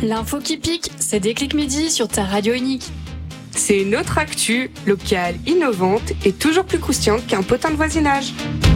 L'info qui pique, c'est Déclic Midi sur ta radio unique. C'est notre actu locale, innovante et toujours plus croustillante qu'un potin de voisinage.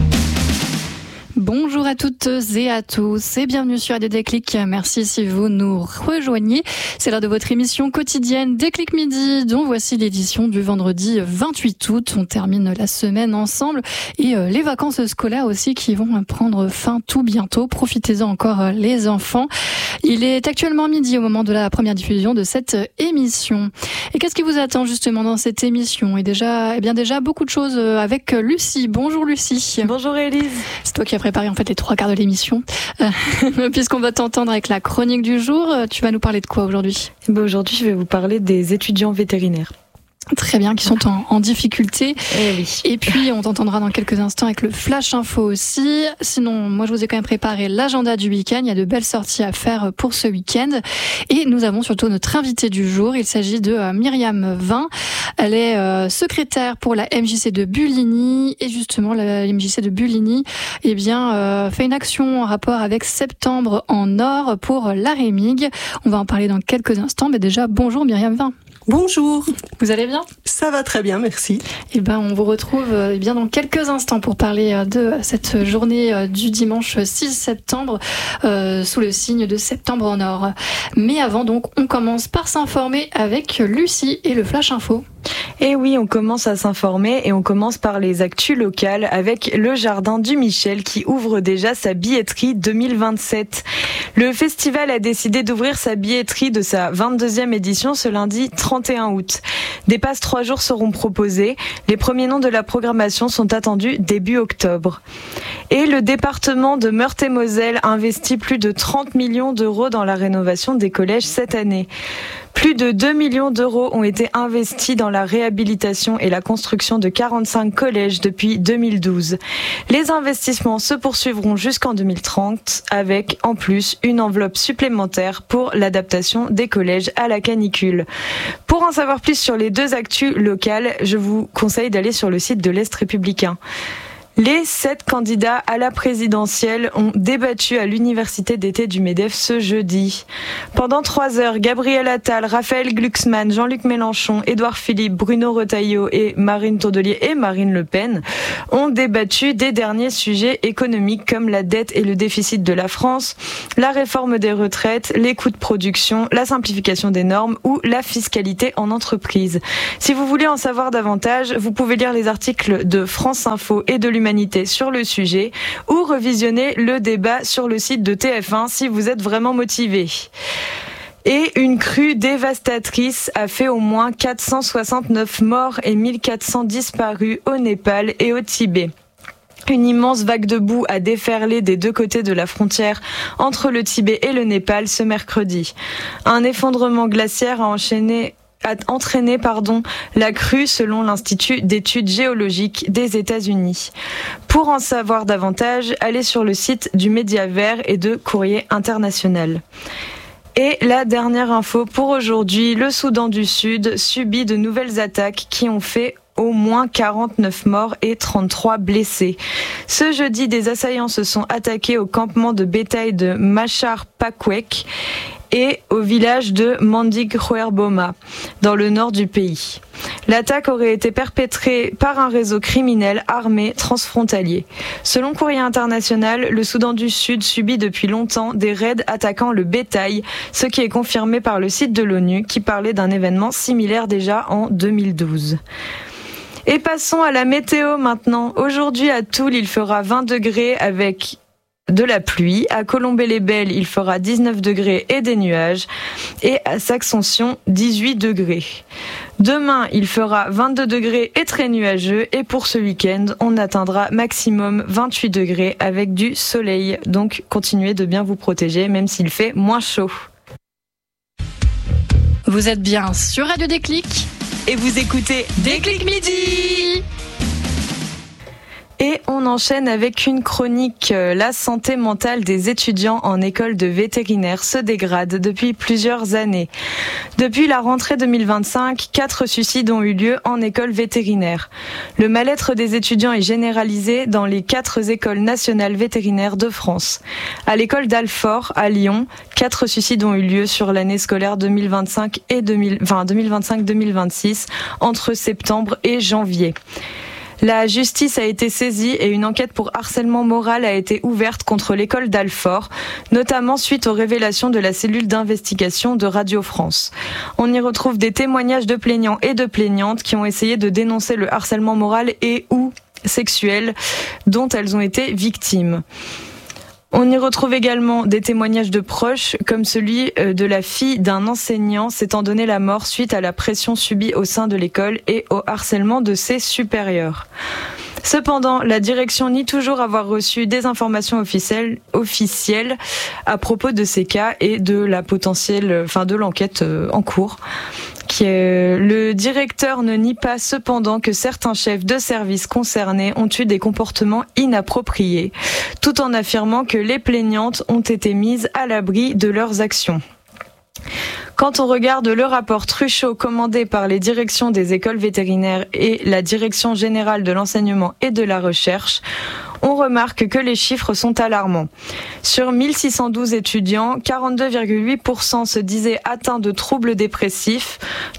Bonjour à toutes et à tous et bienvenue sur Radio Déclic. Merci si vous nous rejoignez. C'est l'heure de votre émission quotidienne Déclic Midi, dont voici l'édition du vendredi 28 août. On termine la semaine ensemble et les vacances scolaires aussi qui vont prendre fin tout bientôt. Profitez-en encore les enfants. Il est actuellement midi au moment de la première diffusion de cette émission. Et qu'est-ce qui vous attend justement dans cette émission ? Et déjà beaucoup de choses avec Lucie. Bonjour Lucie. Bonjour Élise. C'est toi qui as préparé en fait les 3 quarts de l'émission. Puisqu'on va t'entendre avec la chronique du jour, tu vas nous parler de quoi aujourd'hui ? Aujourd'hui, je vais vous parler des étudiants vétérinaires. Très bien, qui sont en difficulté. Oui. Et puis, on t'entendra dans quelques instants avec le Flash Info aussi. Sinon, moi, je vous ai quand même préparé l'agenda du week-end. Il y a de belles sorties à faire pour ce week-end. Et nous avons surtout notre invitée du jour. Il s'agit de Myriam Vin. Elle est secrétaire pour la MJC de Bulligny. Et justement, la MJC de Bulligny, fait une action en rapport avec Septembre en Or pour la Rémigue. On va en parler dans quelques instants. Mais déjà, bonjour Myriam Vin. Bonjour. Vous allez bien ? Ça va très bien, merci. On vous retrouve dans quelques instants pour parler de cette journée du dimanche 6 septembre sous le signe de Septembre en Or. Mais avant donc, on commence par s'informer avec Lucie et le Flash Info. Et oui, on commence à s'informer et on commence par les actus locales avec le Jardin du Michel qui ouvre déjà sa billetterie 2027. Le festival a décidé d'ouvrir sa billetterie de sa 22e édition ce lundi 31 août. Des passes 3 jours seront proposés. Les premiers noms de la programmation sont attendus début octobre. Et le département de Meurthe-et-Moselle investit plus de 30 millions d'euros dans la rénovation des collèges cette année. Plus de 2 millions d'euros ont été investis dans la réhabilitation et la construction de 45 collèges depuis 2012. Les investissements se poursuivront jusqu'en 2030 avec, en plus, une enveloppe supplémentaire pour l'adaptation des collèges à la canicule. Pour en savoir plus sur les 2 actus locales, je vous conseille d'aller sur le site de l'Est républicain. Les 7 candidats à la présidentielle ont débattu à l'université d'été du MEDEF ce jeudi. Pendant 3 heures, Gabriel Attal, Raphaël Glucksmann, Jean-Luc Mélenchon, Édouard Philippe, Bruno Retailleau et Marine Tondelier et Marine Le Pen ont débattu des derniers sujets économiques comme la dette et le déficit de la France, la réforme des retraites, les coûts de production, la simplification des normes ou la fiscalité en entreprise. Si vous voulez en savoir davantage, vous pouvez lire les articles de France Info et de l'Humanité sur le sujet ou revisionner le débat sur le site de TF1 si vous êtes vraiment motivé. Et une crue dévastatrice a fait au moins 469 morts et 1400 disparus au Népal et au Tibet. Une immense vague de boue a déferlé des 2 côtés de la frontière entre le Tibet et le Népal ce mercredi. Un effondrement glaciaire a entraîné la crue selon l'Institut d'études géologiques des États-Unis. Pour en savoir davantage, allez sur le site du Média Vert et de Courrier International. Et la dernière info pour aujourd'hui, le Soudan du Sud subit de nouvelles attaques qui ont fait au moins 49 morts et 33 blessés. Ce jeudi, des assaillants se sont attaqués au campement de bétail de Machar Pakwek et au village de Mandig-Khuerboma, dans le nord du pays. L'attaque aurait été perpétrée par un réseau criminel armé transfrontalier. Selon Courrier International, le Soudan du Sud subit depuis longtemps des raids attaquant le bétail, ce qui est confirmé par le site de l'ONU qui parlait d'un événement similaire déjà en 2012. Et passons à la météo maintenant. Aujourd'hui à Toul, il fera 20 degrés avec de la pluie. À Colombey-les-Belles, il fera 19 degrés et des nuages. Et à Saxonsion, 18 degrés. Demain, il fera 22 degrés et très nuageux. Et pour ce week-end, on atteindra maximum 28 degrés avec du soleil. Donc, continuez de bien vous protéger, même s'il fait moins chaud. Vous êtes bien sur Radio Déclic. Et vous écoutez Déclic Midi. Et on enchaîne avec une chronique. La santé mentale des étudiants en école de vétérinaire se dégrade depuis plusieurs années. Depuis la rentrée 2025, 4 suicides ont eu lieu en école vétérinaire. Le mal-être des étudiants est généralisé dans les 4 écoles nationales vétérinaires de France. À l'école d'Alfort, à Lyon, 4 suicides ont eu lieu sur l'année scolaire 2025-2026 entre septembre et janvier. La justice a été saisie et une enquête pour harcèlement moral a été ouverte contre l'école d'Alfort, notamment suite aux révélations de la cellule d'investigation de Radio France. On y retrouve des témoignages de plaignants et de plaignantes qui ont essayé de dénoncer le harcèlement moral et ou sexuel dont elles ont été victimes. On y retrouve également des témoignages de proches, comme celui de la fille d'un enseignant s'étant donné la mort suite à la pression subie au sein de l'école et au harcèlement de ses supérieurs. Cependant, la direction nie toujours avoir reçu des informations officielles à propos de ces cas et de de l'enquête en cours. Le directeur ne nie pas cependant que certains chefs de service concernés ont eu des comportements inappropriés, tout en affirmant que les plaignantes ont été mises à l'abri de leurs actions. Quand on regarde le rapport Truchot commandé par les directions des écoles vétérinaires et la Direction générale de l'enseignement et de la recherche, on remarque que les chiffres sont alarmants. Sur 1612 étudiants, 42,8% se disaient atteints de troubles dépressifs,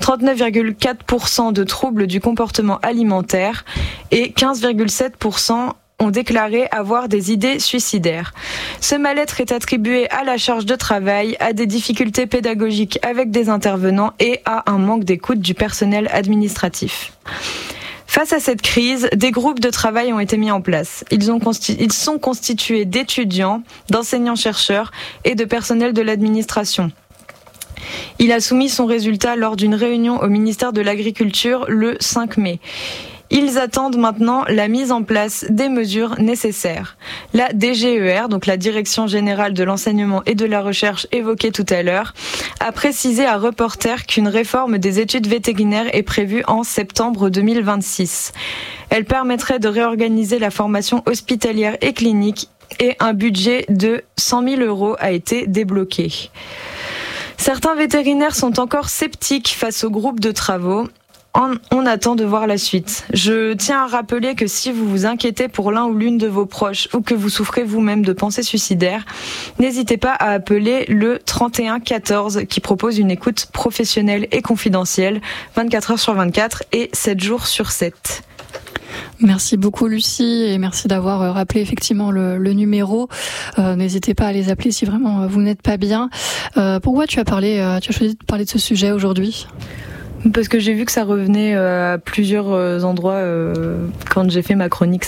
39,4% de troubles du comportement alimentaire et 15,7% ont déclaré avoir des idées suicidaires. Ce mal-être est attribué à la charge de travail, à des difficultés pédagogiques avec des intervenants et à un manque d'écoute du personnel administratif. Face à cette crise, des groupes de travail ont été mis en place. Ils sont constitués d'étudiants, d'enseignants-chercheurs et de personnel de l'administration. Il a soumis son résultat lors d'une réunion au ministère de l'Agriculture le 5 mai. Ils attendent maintenant la mise en place des mesures nécessaires. La DGER, donc la Direction générale de l'enseignement et de la recherche évoquée tout à l'heure, a précisé à Reporter qu'une réforme des études vétérinaires est prévue en septembre 2026. Elle permettrait de réorganiser la formation hospitalière et clinique et un budget de 100 000 € a été débloqué. Certains vétérinaires sont encore sceptiques face au groupe de travaux. On attend de voir la suite. Je tiens à rappeler que si vous vous inquiétez pour l'un ou l'une de vos proches ou que vous souffrez vous-même de pensées suicidaires, n'hésitez pas à appeler le 31 14 qui propose une écoute professionnelle et confidentielle 24 heures sur 24 et 7 jours sur 7. Merci beaucoup Lucie et merci d'avoir rappelé effectivement le numéro. N'hésitez pas à les appeler si vraiment vous n'êtes pas bien. Pourquoi tu as choisi de parler de ce sujet aujourd'hui ? Parce que j'ai vu que ça revenait à plusieurs endroits quand j'ai fait ma chronique.